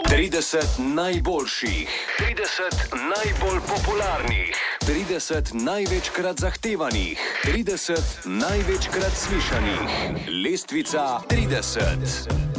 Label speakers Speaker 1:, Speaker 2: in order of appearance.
Speaker 1: 30 najboljših, 30 najbolj popularnih, 30 največkrat zahtevanih, 30 največkrat slišanih. Lestvica 30.